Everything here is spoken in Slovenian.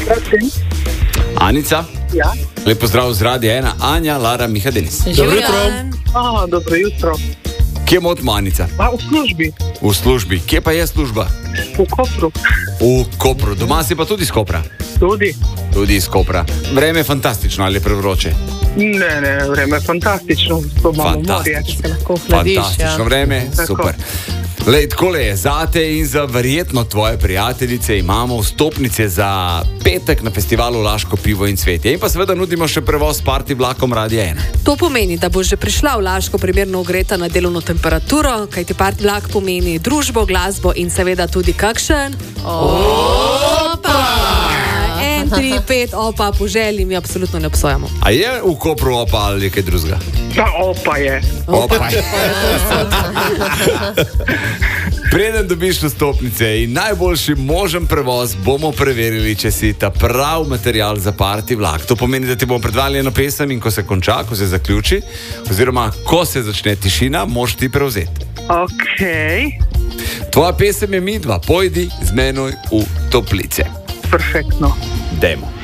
Anica? Ja. Lep pozdrav z Radia 1, Anja, Lara, Miha, Denis. Dobro jutro. Dobro jutro. Kje motimo, Anica? V službi. V službi. Kje pa je služba? V Kopru. V Kopru. Doma si pa tudi iz Kopra? Tudi. Tudi iz Kopra. Vreme je fantastično ali je prevroče? Ne, vreme je fantastično. To imamo morje. Se lahko hladiš, Fantastično vreme, Tako. super. Lej, takole je, zate in za verjetno tvoje prijateljice imamo vstopnice za petek na festivalu Laško pivo in cvetje. In pa seveda nudimo še prevoz s party vlakom Radia 1. To pomeni, da boš že prišla v Laško primerno ogreta na delovno temperaturo, kajti party vlak pomeni družbo, glasbo in seveda tudi kakšen opa! 1, 3, 5, opa, po želji mi absolutno ne obsojamo. A je v Kopru opa ali kaj drugega? Ta opa je. Opa je. Preden dobiš vstopnice in najboljši možen prevoz, bomo preverili, če si ta prav material za party vlak. To pomeni, da ti bomo predvali eno pesem in ko se konča, ko se zaključi, oziroma ko se začne tišina, moš ti prevzeti. Ok. Tvoja pesem je Midva, pojdi z menoj v toplice. Perfektno. Dajmo.